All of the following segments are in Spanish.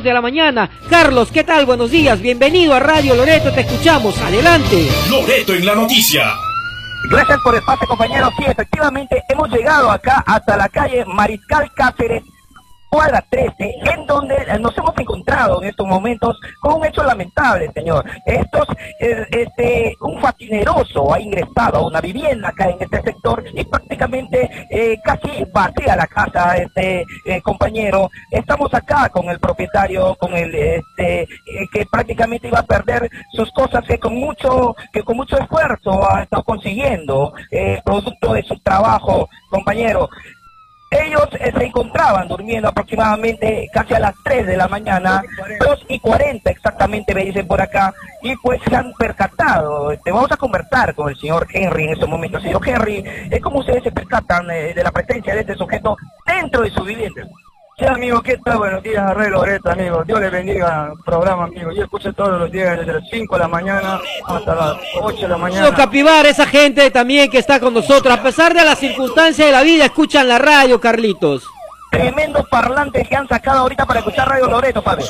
minutos de la mañana. Carlos, ¿qué tal? Buenos días, bienvenido a Radio Loreto, te escuchamos, adelante. Loreto en la noticia. Gracias por el pase, compañeros. Sí, efectivamente, hemos llegado acá hasta la calle Mariscal Cáceres, cuadra 13, en donde nos hemos encontrado en estos momentos con un hecho lamentable, señor. Un fatineroso ha ingresado a una vivienda acá en este sector y prácticamente casi vacía la casa, compañero. Estamos acá con el propietario, con que prácticamente iba a perder sus cosas que con mucho esfuerzo ha estado consiguiendo, producto de su trabajo, compañero. Ellos se encontraban durmiendo aproximadamente casi a las 3 de la mañana, 2:40 exactamente me dicen por acá, y pues se han percatado. Vamos a conversar con el señor Henry en estos momentos. Señor Henry, ¿cómo ustedes se percatan de la presencia de este sujeto dentro de su vivienda? Sí, amigo, ¿qué tal? Buenos días, Rey Loreto, amigo. Dios le bendiga el programa, amigo. Yo escucho todos los días desde las 5 de la mañana hasta las 8 de la mañana. No, Capibar, esa gente también que está con nosotros, a pesar de las circunstancias de la vida, escuchan la radio, Carlitos. Tremendos parlantes que han sacado ahorita para escuchar Radio Loreto, padre.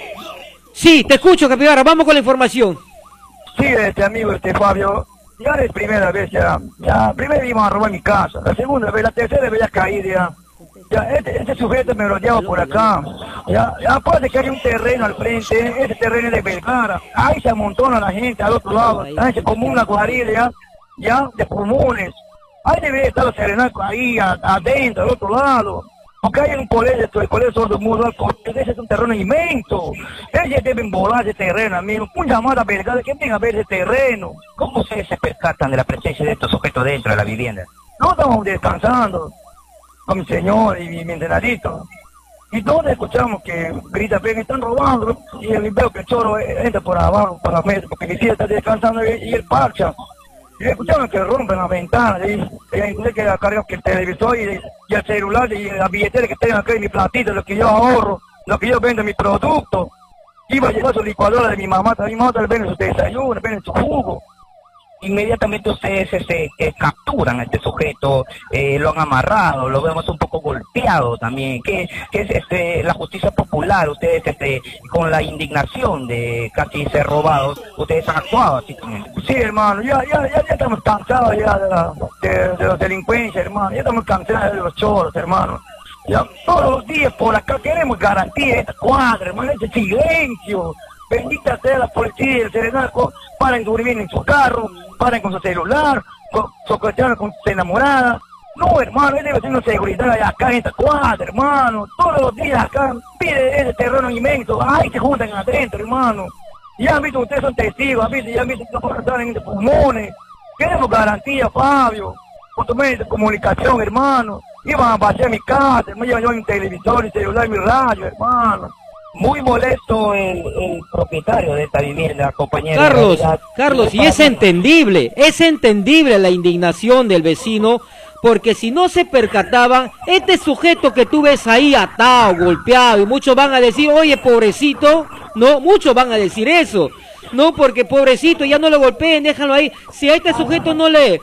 Sí, te escucho, Capibar, vamos con la información. Sí, amigo, Fabio, ya es primera vez, ya primero íbamos a robar mi casa, la segunda vez, la tercera vez ya caí, ya, este sujeto me rodeaba por acá. Ya aparte que hay un terreno al frente, ese terreno es de Vergara. Ahí se amontona la gente al otro lado. Ahí se como una cuadrilla, ya, de comunes. Ahí debe estar los serenacos ahí, adentro, al otro lado. Porque hay un colegio, el colegio sordomudo, ese es un terreno inmenso. Ellos deben volar ese terreno, amigo. Un llamado a Vergara, que venga a ver ese terreno. ¿Cómo ustedes se percatan de la presencia de estos sujetos dentro de la vivienda? No estamos descansando con mi señor y mi enteradito. Y todos escuchamos que grita, ven, están robando. Y veo que el choro entra por abajo, por la mesa, porque mi tía está descansando y él parcha. Y escuchamos que rompen las ventanas, y incluso que cargan que el televisor y el celular y la billetera que tengan acá en mi platito, lo que yo ahorro, lo que yo vendo en mi producto. Iba a llevar su licuadora de mi mamá le venden su desayuno, le venden su jugo. Inmediatamente ustedes capturan a este sujeto, lo han amarrado, lo vemos un poco golpeado también. ¿Qué es la justicia popular? Ustedes con la indignación de casi ser robados, ustedes han actuado así también. Sí, hermano, ya estamos cansados ya de la delincuencia, hermano, ya estamos cansados de los choros, hermano. Ya todos los días por acá queremos garantía de esta cuadra, hermano, ese silencio. Bendita sea la policía y el serenaco, paren de dormir en su carro, paren con su celular, socotear con su enamorada. No, hermano, él debe ser una seguridad acá en esta cuadra, hermano. Todos los días acá pide ese terreno inmenso, ahí se juntan adentro, hermano. Ya han visto, ustedes son testigos, ya han visto que no están en estos pulmones. Queremos garantía, Fabio, por tu medio de comunicación, hermano. Iban a vaciar mi casa, me llevan yo mi televisor, mi celular, mi radio, hermano. Muy molesto el propietario de esta vivienda, compañero. Carlos, y es entendible la indignación del vecino, porque si no se percataban, este sujeto que tú ves ahí atado, golpeado, y muchos van a decir, oye, pobrecito, no, muchos van a decir eso, no, porque pobrecito, ya no lo golpeen, déjalo ahí. Si a este sujeto no le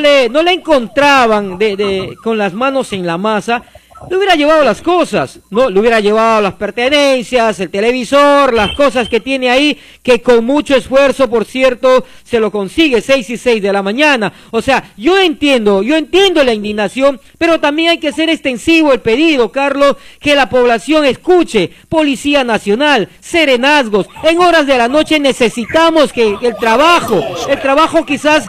encontraban con las manos en la masa, le hubiera llevado las cosas, ¿no? Le hubiera llevado las pertenencias, el televisor, las cosas que tiene ahí, que con mucho esfuerzo, por cierto, se lo consigue, 6:06 de la mañana. O sea, yo entiendo la indignación, pero también hay que hacer extensivo el pedido, Carlos, que la población escuche. Policía Nacional, serenazgos, en horas de la noche necesitamos que el trabajo quizás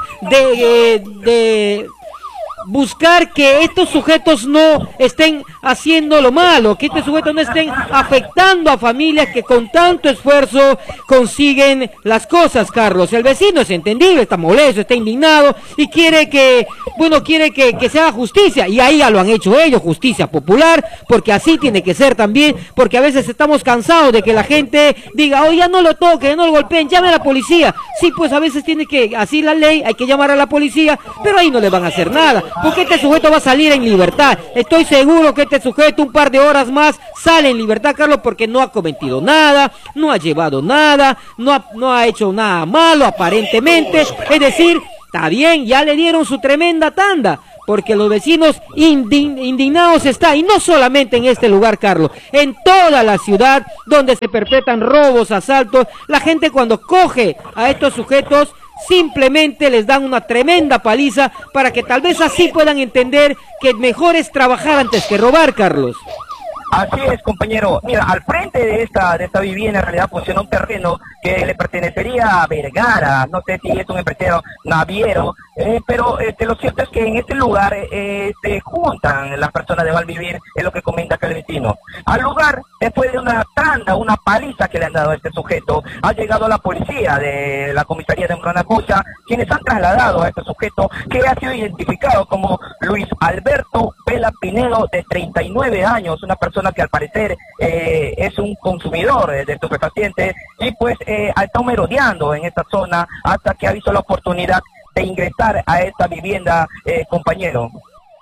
de buscar que estos sujetos no estén haciendo lo malo, que estos sujetos no estén afectando a familias que con tanto esfuerzo consiguen las cosas, Carlos. El vecino es entendible, está molesto, está indignado y quiere que se haga justicia, y ahí ya lo han hecho ellos, justicia popular, porque así tiene que ser también, porque a veces estamos cansados de que la gente diga, oh, ya no lo toquen, no lo golpeen, llame a la policía. Sí, pues a veces tiene que, así la ley, hay que llamar a la policía, pero ahí no le van a hacer nada. Porque este sujeto va a salir en libertad. Estoy seguro que este sujeto un par de horas más sale en libertad, Carlos, porque no ha cometido nada, no ha llevado nada, no ha hecho nada malo aparentemente. Es decir, está bien, ya le dieron su tremenda tanda, porque los vecinos indignados están, y no solamente en este lugar, Carlos, en toda la ciudad donde se perpetran robos, asaltos. La gente cuando coge a estos sujetos simplemente les dan una tremenda paliza para que tal vez así puedan entender que mejor es trabajar antes que robar, Carlos. Así es, compañero. Mira, al frente de esta vivienda en realidad funciona un terreno que le pertenecería a Vergara. No sé si es un empresario naviero, pero lo cierto es que en este lugar se juntan las personas de Valvivir, es lo que comenta acá el vecino. Al lugar, después de una tanda, una paliza que le han dado a este sujeto, ha llegado la policía de la comisaría de Mranacucha, quienes han trasladado a este sujeto, que ha sido identificado como Luis Alberto Vela Pinedo, de 39 años, una persona que al parecer es un consumidor de estupefacientes, y pues ha estado merodeando en esta zona hasta que ha visto la oportunidad de ingresar a esta vivienda, compañero.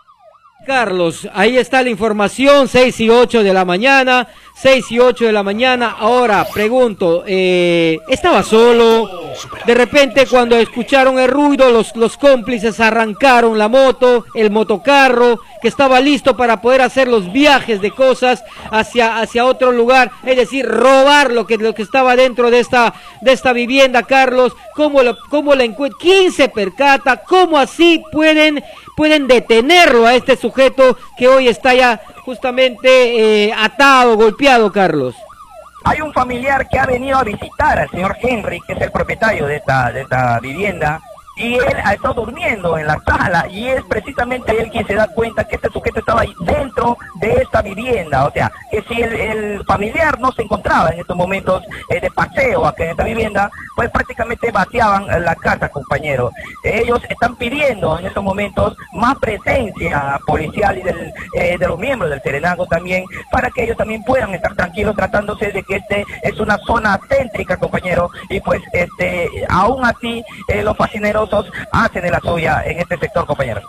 Carlos, ahí está la información, 6 y 8 de la mañana, 6 y 8 de la mañana. Ahora, pregunto, ¿estaba solo? De repente, cuando escucharon el ruido, los cómplices arrancaron la moto, el motocarro, que estaba listo para poder hacer los viajes de cosas hacia otro lugar, es decir, robar lo que estaba dentro de esta vivienda, Carlos. ¿Cómo la encuentran? ¿Quién se percata? ¿Cómo así pueden detenerlo a este sujeto que hoy está ya justamente atado, golpeado, Carlos? Hay un familiar que ha venido a visitar al señor Henry, que es el propietario de esta vivienda, y él ha estado durmiendo en la sala, y es precisamente él quien se da cuenta que este sujeto estaba ahí dentro de esta vivienda. O sea, que si el familiar no se encontraba en estos momentos de paseo acá en esta vivienda, pues prácticamente vaciaban la casa, compañero. Ellos están pidiendo en estos momentos más presencia policial y de los miembros del Serenazgo también, para que ellos también puedan estar tranquilos, tratándose de que este es una zona céntrica, compañero, y pues aún así los fascineros hacen de la suya en este sector, compañero.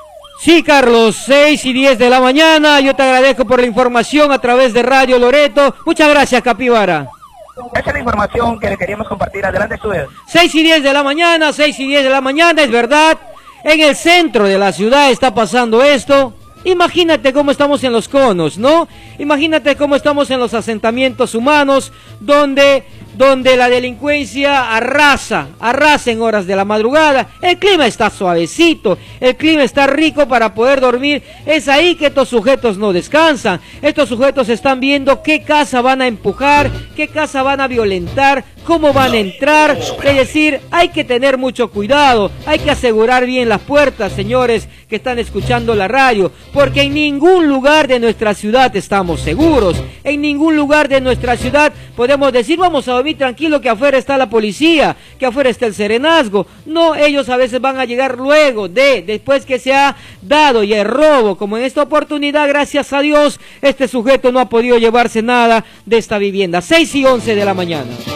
Sí, Carlos, 6 y 10 de la mañana. Yo te agradezco por la información a través de Radio Loreto. Muchas gracias, Capibara. Esa es la información que le queríamos compartir. Adelante, ustedes. 6 y 10 de la mañana, 6 y 10 de la mañana, es verdad. En el centro de la ciudad está pasando esto. Imagínate cómo estamos en los conos, ¿no? Imagínate cómo estamos en los asentamientos humanos, donde la delincuencia arrasa en horas de la madrugada. El clima está suavecito, el clima está rico para poder dormir. Es ahí que estos sujetos no descansan. Estos sujetos están viendo qué casa van a empujar, qué casa van a violentar, cómo van a entrar. Es decir, hay que tener mucho cuidado, hay que asegurar bien las puertas, señores que están escuchando la radio, porque en ningún lugar de nuestra ciudad estamos seguros. En ningún lugar de nuestra ciudad podemos decir, vamos a dormir tranquilo, que afuera está la policía, que afuera está el Serenazgo. No, ellos a veces van a llegar luego después que se ha dado y el robo, como en esta oportunidad, gracias a Dios, este sujeto no ha podido llevarse nada de esta vivienda. 6 y 11 de la mañana.